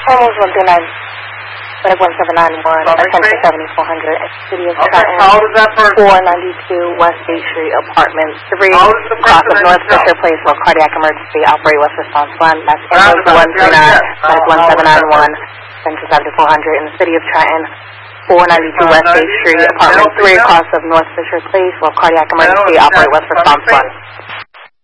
almost 139, like 1791, attention 7400, City of Trenton, How old is that person? 492 West State Street, Apartment 3, How old is the cross person of that North you know? Fisher Place, where cardiac emergency, operate West Response 1, that's Roundabout, ambulance 139, yeah. like 1791, attention 7400, in the City of Trenton, 492 West State Street, Apartment 3, cross of North Fisher Place, where cardiac emergency, operate West Response 1.